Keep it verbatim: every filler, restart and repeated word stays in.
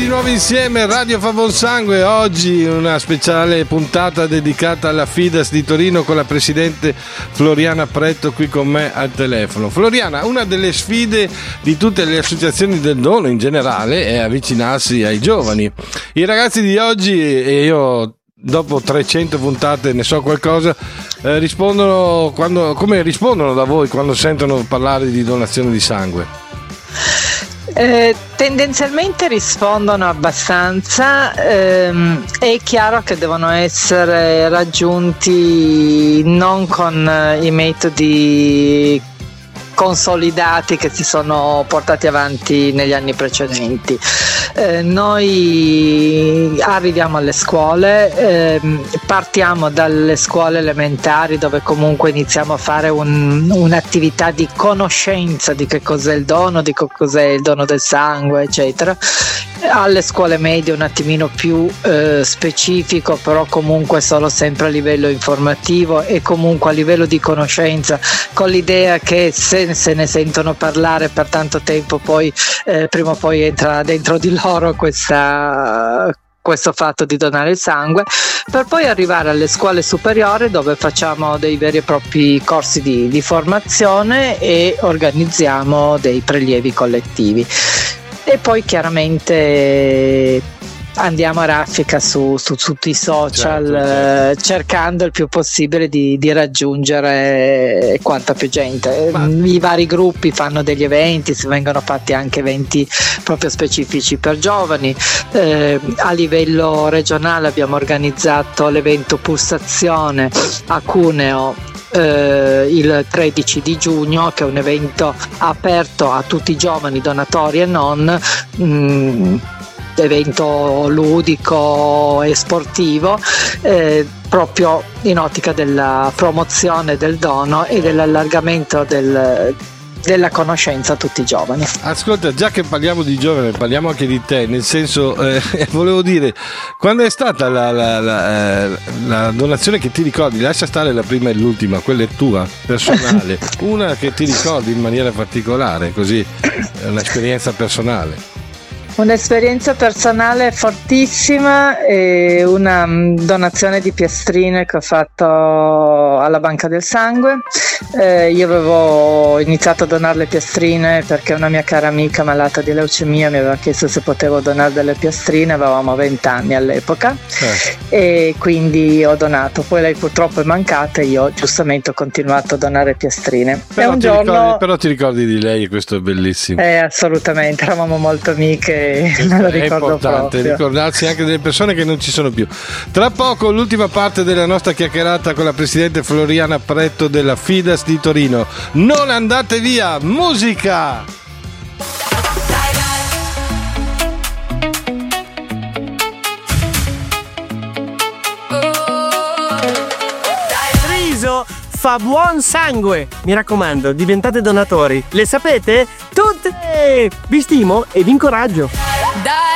nuovo insieme, Radio fa buon sangue. Oggi una speciale puntata dedicata alla Fidas di Torino con la presidente Floriana Pretto qui con me al telefono. Floriana, una delle sfide di tutte le associazioni del dono in generale è avvicinarsi ai giovani. I ragazzi di oggi, e io dopo trecento puntate ne so qualcosa, eh, rispondono quando, come rispondono da voi quando sentono parlare di donazione di sangue? Eh, tendenzialmente rispondono abbastanza, ehm, è chiaro che devono essere raggiunti non con eh, i metodi consolidati che si sono portati avanti negli anni precedenti. Eh, noi arriviamo alle scuole, eh, partiamo dalle scuole elementari dove comunque iniziamo a fare un, un'attività di conoscenza di che cos'è il dono, di che cos'è il dono del sangue, eccetera. Alle scuole medie un attimino più eh, specifico, però comunque solo sempre a livello informativo e comunque a livello di conoscenza, con l'idea che se se ne sentono parlare per tanto tempo poi eh, prima o poi entra dentro di loro questa questo fatto di donare il sangue, per poi arrivare alle scuole superiori dove facciamo dei veri e propri corsi di, di formazione e organizziamo dei prelievi collettivi. E poi chiaramente andiamo a raffica su, su, su tutti i social, certo, certo. Eh, cercando il più possibile di, di raggiungere quanta più gente. Ma... I vari gruppi fanno degli eventi, si vengono fatti anche eventi proprio specifici per giovani. Eh, a livello regionale abbiamo organizzato l'evento Pulsazione a Cuneo Eh, il tredici di giugno, che è un evento aperto a tutti i giovani donatori e non, mh, evento ludico e sportivo, eh, proprio in ottica della promozione del dono e dell'allargamento del della conoscenza a tutti i giovani. Ascolta, già che parliamo di giovani, parliamo anche di te, nel senso, eh, volevo dire, quando è stata la, la, la, eh, la donazione che ti ricordi? Lascia stare la prima e l'ultima, quella è tua, personale, una che ti ricordi in maniera particolare, così, è un'esperienza personale. Un'esperienza personale fortissima e una donazione di piastrine che ho fatto alla Banca del Sangue. Eh, io avevo iniziato a donare le piastrine perché una mia cara amica malata di leucemia mi aveva chiesto se potevo donare delle piastrine, avevamo venti anni all'epoca, eh. e quindi ho donato. Poi lei purtroppo è mancata e io giustamente ho continuato a donare piastrine. Però, e un ti, giorno... ricordi, però ti ricordi di lei e questo è bellissimo. Eh, assolutamente, eravamo molto amiche. Me lo ricordo, è importante proprio ricordarsi anche delle persone che non ci sono più. Tra poco l'ultima parte della nostra chiacchierata con la presidente Floriana Pretto della Fidas di Torino. Non andate via, musica! Riso fa buon sangue, mi raccomando, diventate donatori. Le sapete? Tutte! Vi stimo e vi incoraggio.